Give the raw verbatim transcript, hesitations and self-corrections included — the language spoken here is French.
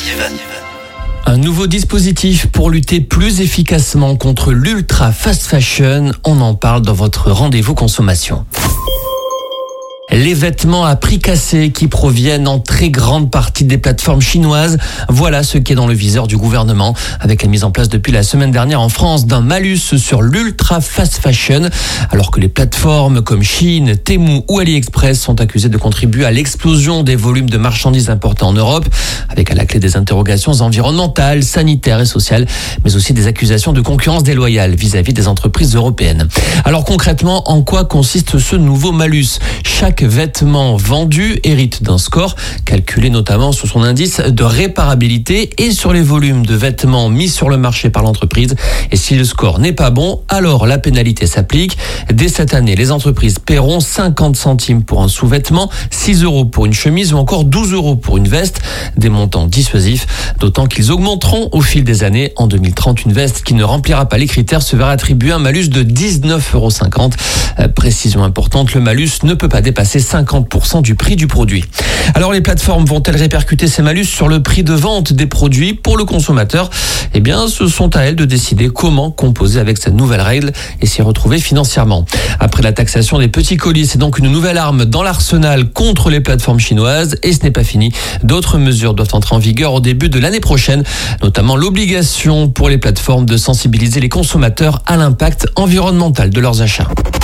Active. Un nouveau dispositif pour lutter plus efficacement contre l'ultra fast fashion. On en parle dans votre rendez-vous consommation. Les vêtements à prix cassé qui proviennent en très grande partie des plateformes chinoises. Voilà ce qui est dans le viseur du gouvernement avec la mise en place depuis la semaine dernière en France d'un malus sur l'ultra fast fashion. Alors que les plateformes comme Shein, Temu ou AliExpress sont accusées de contribuer à l'explosion des volumes de marchandises importées en Europe, avec à la clé des interrogations environnementales, sanitaires et sociales, mais aussi des accusations de concurrence déloyale vis-à-vis des entreprises européennes. Alors concrètement, en quoi consiste ce nouveau malus ? Chaque vêtement vendu hérite d'un score calculé notamment sur son indice de réparabilité et sur les volumes de vêtements mis sur le marché par l'entreprise. Et si le score n'est pas bon, alors la pénalité s'applique. Dès cette année, les entreprises paieront cinquante centimes pour un sous-vêtement, six euros pour une chemise ou encore douze euros pour une veste. Des montants dissuasifs, d'autant qu'ils augmenteront au fil des années. En deux mille trente, une veste qui ne remplira pas les critères se verra attribuer un malus de dix-neuf euros cinquante. Euh, précision importante, le malus ne peut pas dépasser cinquante pour cent du prix du produit. Alors les plateformes vont-elles répercuter ces malus sur le prix de vente des produits pour le consommateur ? Eh bien, ce sont à elles de décider comment composer avec cette nouvelle règle et s'y retrouver financièrement. Après la taxation des petits colis, c'est donc une nouvelle arme dans l'arsenal contre les plateformes chinoises et ce n'est pas fini. D'autres mesures doivent entrer en vigueur au début de l'année prochaine, notamment l'obligation pour les plateformes de sensibiliser les consommateurs à l'impact environnemental de leurs achats.